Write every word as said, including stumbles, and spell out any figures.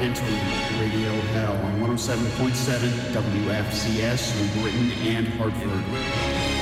entering Radio Hell on one oh seven point seven W F C S, New Britain and Hartford.